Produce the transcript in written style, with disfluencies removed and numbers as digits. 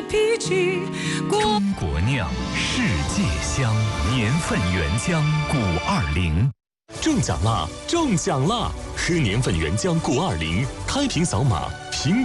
脾气。 中国酿，世界香，年份原浆520。 中奖啦！中奖啦！喝年份原浆520，开瓶扫码，苹